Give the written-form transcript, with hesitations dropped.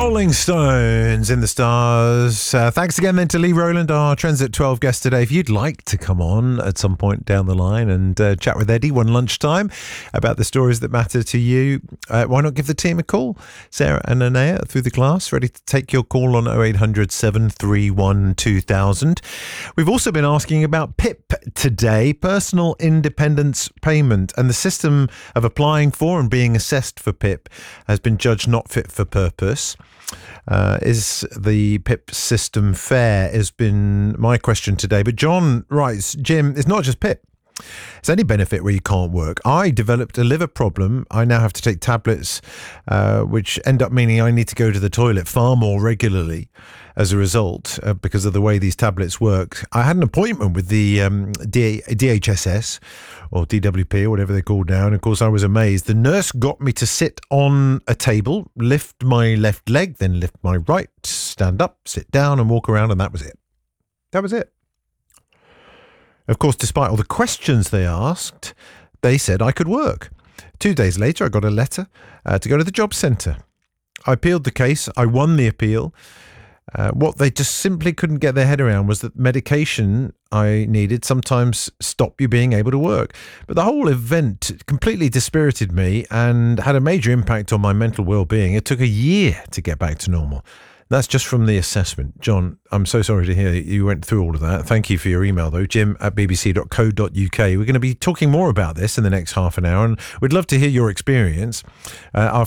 Rolling Stones in the Stars. Thanks again then to Lee Rowland, our Transit 12 guest today. If you'd like to come on at some point down the line and chat with Eddie one lunchtime about the stories that matter to you, why not give the team a call? Sarah and Anaya through the glass, ready to take your call on 0800 731 2000. We've also been asking about PIP today, Personal Independence Payment, and the system of applying for and being assessed for PIP has been judged not fit for purpose. Is the PIP system fair has been my question today. But John writes, Jim, it's not just PIP. It's any benefit where you can't work. I developed a liver problem. I now have to take tablets, which end up meaning I need to go to the toilet far more regularly as a result, because of the way these tablets work. I had an appointment with the DHSS or DWP or whatever they're called now. And of course, I was amazed. The nurse got me to sit on a table, lift my left leg, then lift my right, stand up, sit down and walk around. And that was it. That was it. Of course, despite all the questions they asked, they said I could work. 2 days later, I got a letter to go to the job centre. I appealed the case. I won the appeal. What they just simply couldn't get their head around was that medication I needed sometimes stop you being able to work. But the whole event completely dispirited me and had a major impact on my mental well-being. It took a year to get back to normal. That's just from the assessment. John, I'm so sorry to hear you went through all of that. Thank you for your email, though, jim@bbc.co.uk. We're going to be talking more about this in the next half an hour, and we'd love to hear your experience. Our